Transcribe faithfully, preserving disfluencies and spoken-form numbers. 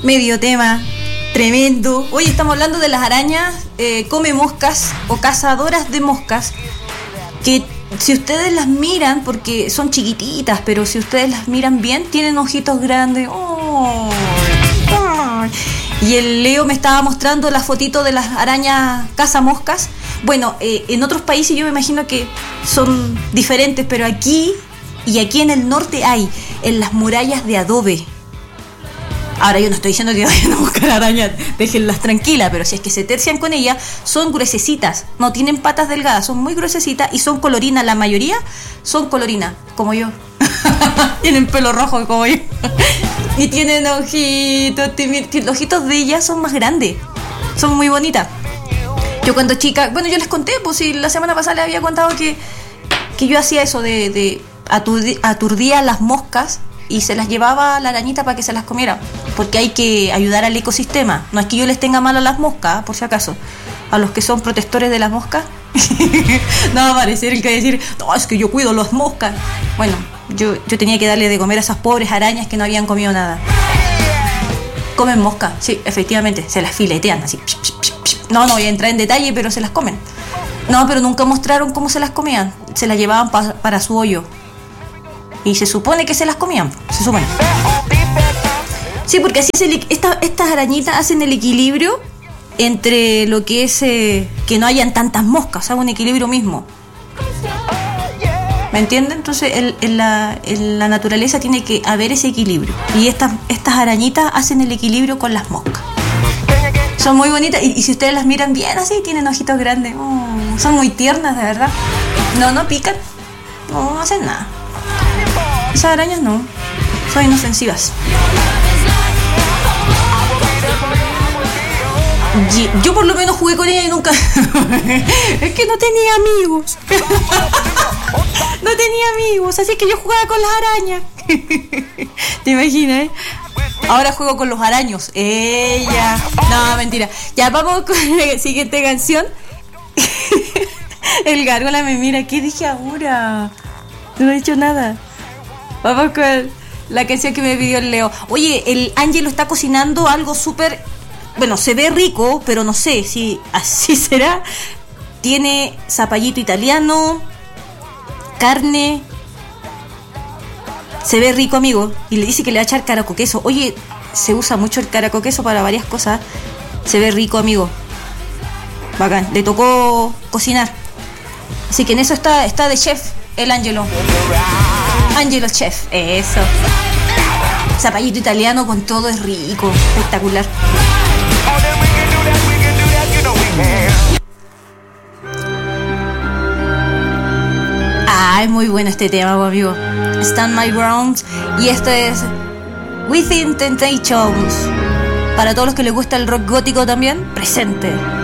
Medio tema. Tremendo. Hoy estamos hablando de las arañas eh, come moscas o cazadoras de moscas, que si ustedes las miran, porque son chiquititas, pero si ustedes las miran bien, tienen ojitos grandes. Oh, oh. Y el Leo me estaba mostrando la fotito de las arañas cazamoscas. Bueno, eh, en otros países yo me imagino que son diferentes, pero aquí y aquí en el norte hay, en las murallas de adobe. Ahora yo no estoy diciendo que vayan a buscar arañas, déjenlas tranquilas, pero si es que se tercian con ellas, son gruesecitas, no tienen patas delgadas, son muy gruesecitas y son colorinas, la mayoría son colorinas, como yo. Tienen pelo rojo como yo. Y tienen ojitos, los ojitos de ellas son más grandes, son muy bonitas. Yo cuando chica, bueno, yo les conté, pues si la semana pasada les había contado que, que yo hacía eso de, de aturdir, aturdía las moscas y se las llevaba a la arañita para que se las comiera, porque hay que ayudar al ecosistema. No es que yo les tenga mal a las moscas, por si acaso, a los que son protectores de las moscas. No va a parecer el que decir, no, es que yo cuido las moscas. Bueno, yo, yo tenía que darle de comer a esas pobres arañas que no habían comido nada. Comen moscas, sí, efectivamente, se las filetean así. No, no voy a entrar en detalle, pero se las comen. No, pero nunca mostraron cómo se las comían. Se las llevaban pa- para su hoyo. Y se supone que se las comían, se supone. Sí, porque así se, esta, estas arañitas hacen el equilibrio entre lo que es eh, que no hayan tantas moscas, o sea, un equilibrio mismo. ¿Me entienden? Entonces el, en, la, en la naturaleza tiene que haber ese equilibrio. Y estas, estas arañitas hacen el equilibrio con las moscas. Son muy bonitas y, y si ustedes las miran bien así, tienen ojitos grandes. Oh, son muy tiernas, de verdad. No, no pican, no, no hacen nada. Esas arañas no, son inofensivas. Yo por lo menos jugué con ella y nunca... Es que no tenía amigos. No tenía amigos, así que yo jugaba con las arañas. ¿Te imaginas, eh? Ahora juego con los araños. Ella... No, mentira. Ya vamos con la siguiente canción. El gárgola me mira. ¿Qué dije ahora? No he dicho nada. Vamos con la canción que me pidió el Leo. Oye, el Ángelo está cocinando algo súper... Bueno, se ve rico, pero no sé si así será. Tiene zapallito italiano, carne. Se ve rico, amigo. Y le dice que le va a echar caraco queso. Oye, se usa mucho el caraco queso para varias cosas. Se ve rico, amigo. Bacán. Le tocó cocinar. Así que en eso está, está de chef el Ángelo. Ángelo Chef, eso. Zapallito italiano con todo es rico, espectacular. Ah, es muy bueno este tema, amigo. Stand My Ground. Y esto es Within Temptations. Para todos los que les gusta el rock gótico también, presente.